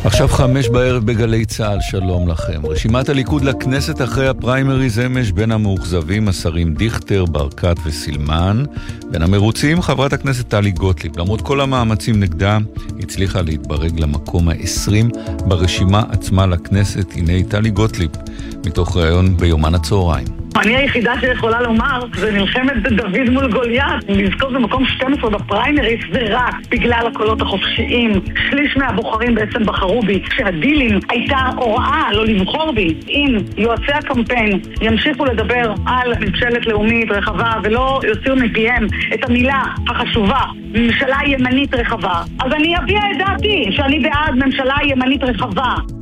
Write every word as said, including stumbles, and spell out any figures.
עכשיו חמש בערב בגלי צהל, שלום לכם. רשימת הליכוד לכנסת אחרי הפריימריז אמש, בין המאוכזבים השרים דיכטר, ברקת וסילמן, בין המרוצים חברת הכנסת טלי גוטליב. למרות כל המאמצים נגדה, הצליחה להתברג למקום ה-עשרים ברשימה עצמה לכנסת. הנה טלי גוטליב מתוך ראיון ביומן הצהריים. אני היחידה שיכולה לומר, זה מלחמת דוד מול גוליית. לזכות במקום שתים עשרה בפריימריס זה רק בגלל הקולות החופשיים. שליש מהבוחרים בעצם בחרו בי. כשהדילים הייתה הוראה לא לבחור בי. אם יועצי הקמפיין ימשיכו לדבר על ממשלת לאומית רחבה ולא יוציאו מפיהם את המילה החשובה, ממשלה ימנית רחבה, אז אני אביע את דעתי שאני בעד ממשלה ימנית רחבה.